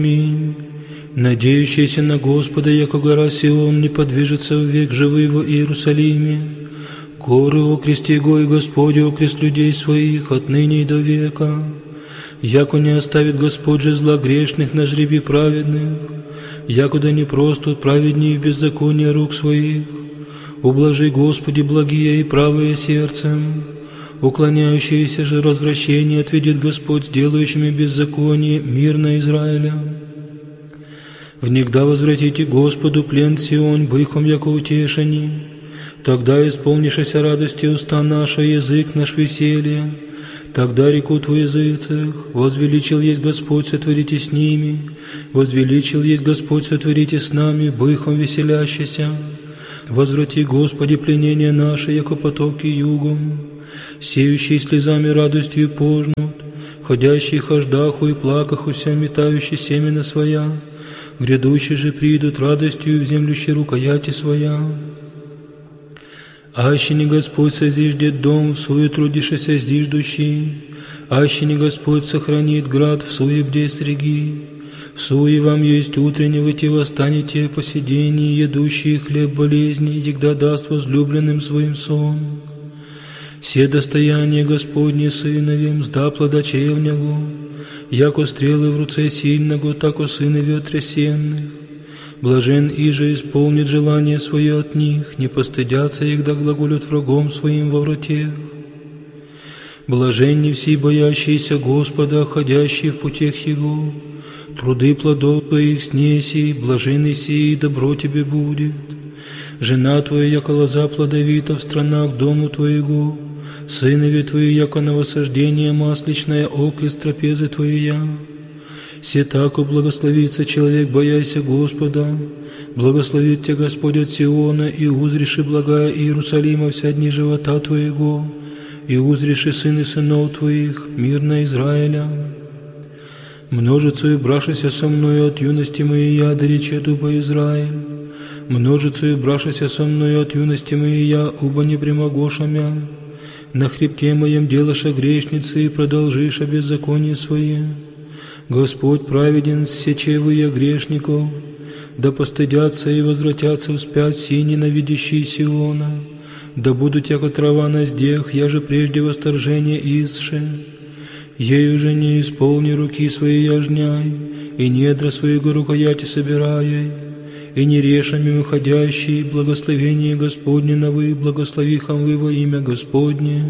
Аминь. Надеющийся на Господа, яко гора Сион, не подвижется в век живый во Иерусалиме. Горы окрести его, и Господь окрест людей своих отныне и до века. Яко не оставит Господь же зла грешных на жребе праведных, якуда не просто праведнее в беззаконии рук своих. Ублажи, Господи, благие и правые сердцем, уклоняющиеся же развращение отведет Господь сделающими беззаконие мир на Израиля. Внегда возвратите Господу плен Сион, быхом яко утешени, тогда исполнишься радости уста наша, язык наш веселье. Тогда рекут в языцах: возвеличил есть Господь, сотворите с ними, возвеличил есть Господь, сотворите с нами, быхом веселящийся. Возврати, Господи, пленение наше, яко потоки югом, сеющие слезами радостью пожнут, ходящие хождаху и плакахуся, метающие семена своя, грядущие же придут радостью в землющей рукояти своя. Аще не Господь созиждет дом, в суе трудишься зиждущий, аще не Господь сохранит град, в суе бде среги. В суе вам есть утренне, выйти восстанете по сидении, едущие хлеб болезни, егда даст возлюбленным своим сон. Все достояние Господне сыновем, сда плода чревнягу, яко стрелы в руце сильного, тако сынове отрясенных. Блажен иже исполнит желание свое от них, не постыдятся их, да глаголют врагом своим во вратех. Блаженни все боящиеся Господа, ходящие в путях Его, труды плодов Твоих снеси, блаженный сии, добро Тебе будет. Жена Твоя, яко лоза плодовита в странах дому Твоего, сынови Твои, яко новосаждение масличное, окрест трапезы Твоя. Се тако благословится человек, бояйся Господа, благословит Тебя Господь от Сиона, и узреши благая Иерусалима вся дни живота Твоего, и узреши сыны сынов Твоих, мир на Израиля. Множицею брашися со мною от юности моей я, да речету по Израиль. Множицею брашися со мною от юности моей я, уба не прямогоша мя. На хребте моем делаша грешницы, и продолжиша беззаконие свое. Господь праведен, сечевые грешников, да постыдятся и возвратятся вспять все ненавидящие Сиона, да будут яко трава на здех, я же прежде восторжение исше. Ею же не исполни руки свои яжняй, и недра своего рукояти собирай, и не решами выходящие, благословение Господне на вы, благослови хам вы во имя Господне.